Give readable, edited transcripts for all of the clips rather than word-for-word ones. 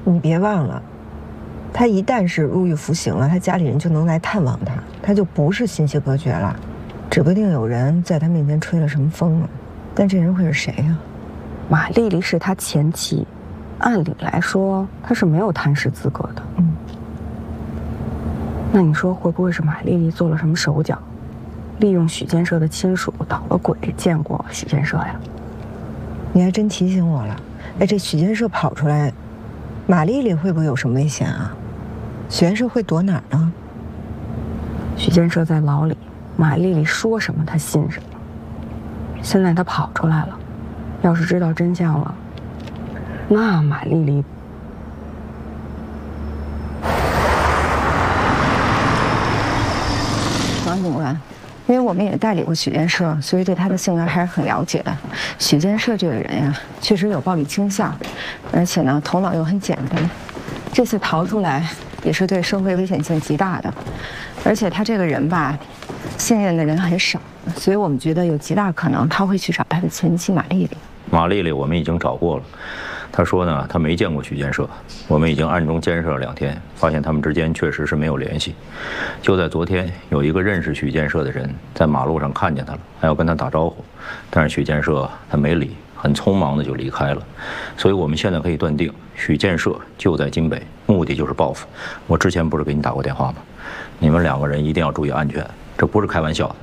你别忘了，他一旦是入狱服刑了，他家里人就能来探望他，他就不是信息隔绝了。指不定有人在他面前吹了什么风呢。但这人会是谁呀？ 马丽丽是他前妻，按理来说他是没有探视资格的。那你说会不会是马丽丽做了什么手脚，利用许建设的亲属捣了鬼，见过许建设呀？ 你还真提醒我了。哎，这许建设跑出来，马丽丽会不会有什么危险啊？许建设会躲哪儿呢？ 许建设在牢里，马丽丽说什么他信什么。现在他跑出来了，要是知道真相了，那马丽丽…… 王警官，因为我们也代理过许建设，所以对他的性格还是很了解的。许建设这个人呀，确实有暴力倾向，而且呢，头脑又很简单。这次逃出来，也是对社会危险性极大的。而且他这个人吧，信任的人很少，所以我们觉得有极大可能他会去找他的前妻马丽丽。 马丽丽我们已经找过了，她说呢，她没见过许建设。我们已经暗中监视了2天，发现他们之间确实是没有联系。就在昨天，有一个认识许建设的人在马路上看见他了，还要跟他打招呼，但是许建设他没理，很匆忙的就离开了。所以我们现在可以断定，许建设就在京北，目的就是报复。我之前不是给你打过电话吗？你们2个人一定要注意安全，这不是开玩笑的。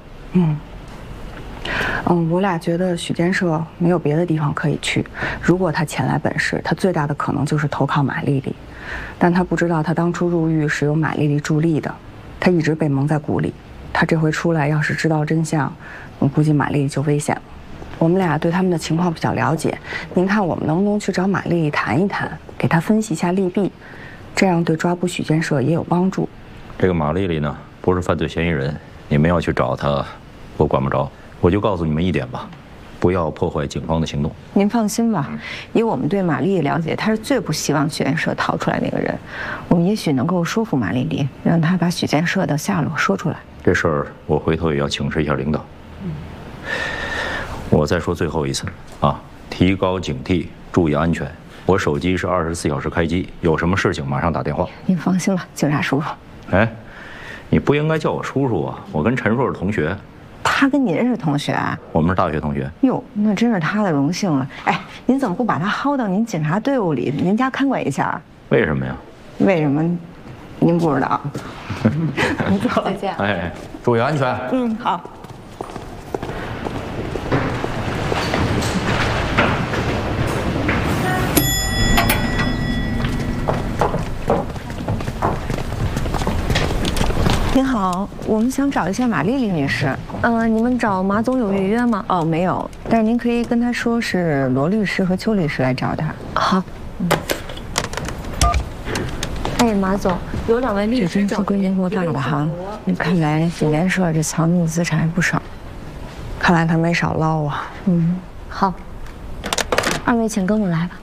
我俩觉得许建设没有别的地方可以去。如果他前来本市，他最大的可能就是投靠马丽丽，但他不知道他当初入狱是由马丽丽助力的，他一直被蒙在鼓里。他这回出来，要是知道真相，我估计马丽丽就危险了。我们俩对他们的情况比较了解，您看我们能不能去找马丽丽谈一谈，给她分析一下利弊，这样对抓捕许建设也有帮助。 这个马丽丽呢，不是犯罪嫌疑人，你们要去找她，我管不着。我就告诉你们一点吧，不要破坏警方的行动。 您放心吧，以我们对马丽丽了解，她是最不希望许建设逃出来那个人。我们也许能够说服马丽丽，让她把许建设的下落说出来。 这事儿我回头也要请示一下领导。我再说最后一次啊，提高警惕，注意安全。我手机是24小时开机，有什么事情马上打电话。 您放心吧，警察叔叔。 哎，你不应该叫我叔叔啊，我跟陈硕是同学。 他跟您是同学啊？ 我们是大学同学。 哟，那真是他的荣幸了。哎，您怎么不把他薅到您警察队伍里，您家看管一下？ 为什么呀？ 为什么？您不知道。您走，再见。 哎，注意安全。 好。您好，我们想找一下马丽丽女士。 你们找马总有预约吗？ 哦，没有，但是您可以跟他说是罗律师和邱律师来找他。 好。哎，马总，有2位律师。 这真是规模多大的哈！看来许建设这藏匿的资产还不少，看来他没少捞啊。 好，2位请跟我来吧。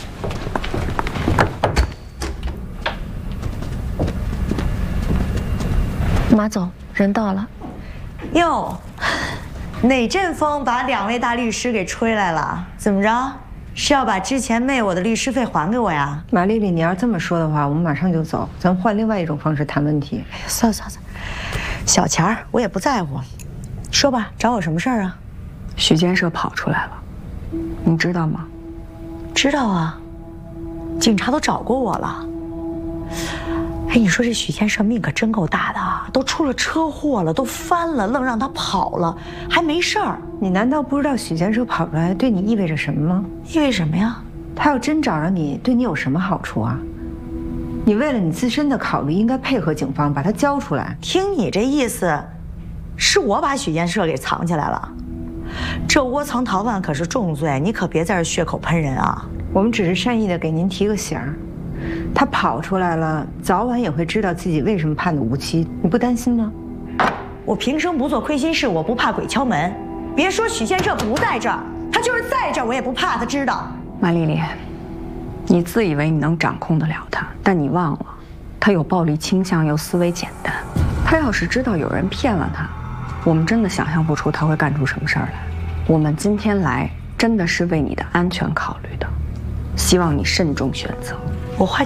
马总，人到了。 哟，哪阵风把2位大律师给吹来了？怎么着？是要把之前媚我的律师费还给我呀？ 马丽丽，你要这么说的话，我们马上就走，咱换另外一种方式谈问题。 哎呀，算了，小钱儿我也不在乎。说吧，找我什么事儿啊？ 许建设跑出来了，你知道吗？ 知道啊，警察都找过我了。哎，你说这许建设命可真够大的啊！都出了车祸了，都翻了，愣让他跑了，还没事儿。 你难道不知道许建设跑出来对你意味着什么吗？ 意味什么呀？ 他要真找着你，对你有什么好处啊？你为了你自身的考虑，应该配合警方把他交出来。 听你这意思，是我把许建设给藏起来了？这窝藏逃犯可是重罪，你可别在这血口喷人啊！ 我们只是善意的给您提个醒儿。他跑出来了，早晚也会知道自己为什么判的无期，你不担心吗？ 我平生不做亏心事，我不怕鬼敲门。别说许建设不在这儿，他就是在这儿，我也不怕他知道。 马丽丽，你自以为你能掌控得了他，但你忘了，他有暴力倾向，又思维简单。他要是知道有人骗了他，我们真的想象不出他会干出什么事儿来。我们今天来真的是为你的安全考虑的，希望你慎重选择。 我花